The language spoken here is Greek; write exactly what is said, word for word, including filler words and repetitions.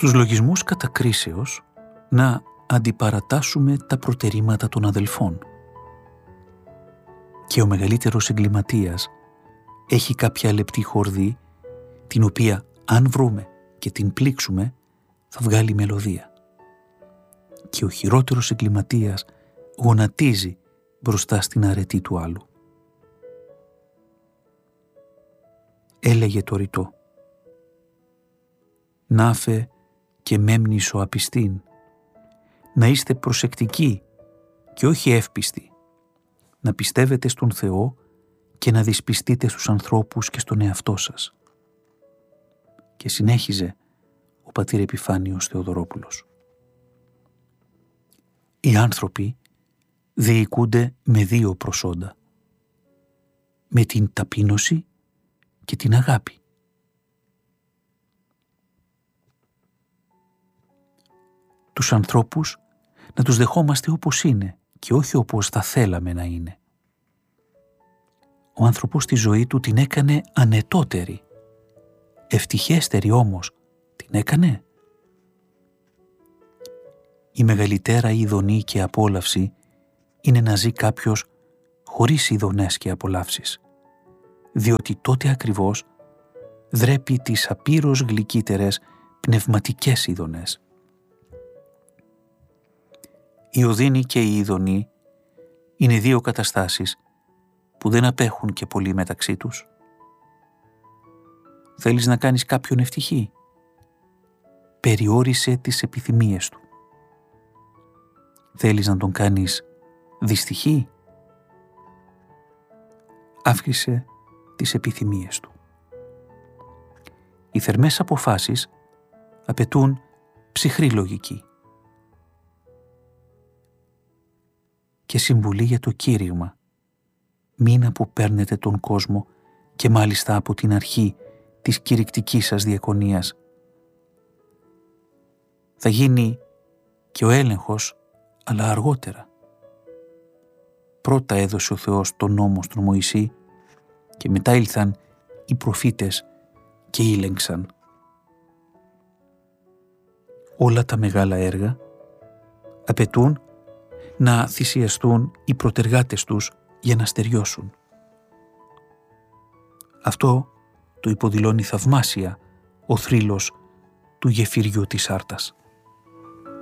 Στους λογισμούς κατακρίσεως να αντιπαρατάσσουμε τα προτερήματα των αδελφών. Και ο μεγαλύτερος εγκληματίας έχει κάποια λεπτή χορδή, την οποία αν βρούμε και την πλήξουμε θα βγάλει μελωδία. Και ο χειρότερος εγκληματίας γονατίζει μπροστά στην αρετή του άλλου. Έλεγε το ρητό: «Νάφε και μέμνησο απιστήν, να είστε προσεκτικοί και όχι εύπιστοι, να πιστεύετε στον Θεό και να δυσπιστείτε στους ανθρώπους και στον εαυτό σας». Και συνέχιζε ο πατήρ Επιφάνιος Θεοδωρόπουλος. Οι άνθρωποι διοικούνται με δύο προσόντα, με την ταπείνωση και την αγάπη. Τους ανθρώπους να τους δεχόμαστε όπως είναι και όχι όπως θα θέλαμε να είναι. Ο άνθρωπος στη ζωή του την έκανε ανετότερη. Ευτυχέστερη όμως την έκανε. Η μεγαλύτερα ειδονή και απόλαυση είναι να ζει κάποιος χωρίς ειδονές και απολαύσεις, διότι τότε ακριβώς δρέπει τις απείρως γλυκύτερες πνευματικές ειδονές. Η οδύνη και η ειδονή είναι δύο καταστάσεις που δεν απέχουν και πολύ μεταξύ τους. Θέλεις να κάνεις κάποιον ευτυχή? Περιόρισε τις επιθυμίες του. Θέλεις να τον κάνεις δυστυχή? Αύξησε τις επιθυμίες του. Οι θερμές αποφάσεις απαιτούν ψυχρή λογική. Και συμβουλή για το κήρυγμα: μην αποπαίρνετε τον κόσμο και μάλιστα από την αρχή της κηρυκτικής σας διακονίας. Θα γίνει και ο έλεγχος, αλλά αργότερα. Πρώτα έδωσε ο Θεός τον νόμο στον Μωυσή και μετά ήλθαν οι προφήτες και ήλεγξαν. Όλα τα μεγάλα έργα απαιτούν να θυσιαστούν οι προτεργάτες τους για να στεριώσουν. Αυτό το υποδηλώνει θαυμάσια ο θρύλος του γεφυριού της Άρτας.